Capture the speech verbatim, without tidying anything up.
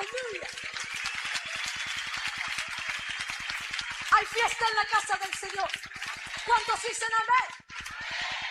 Aleluya. Hay fiesta en la casa del Señor. ¿Cuántos dicen amén?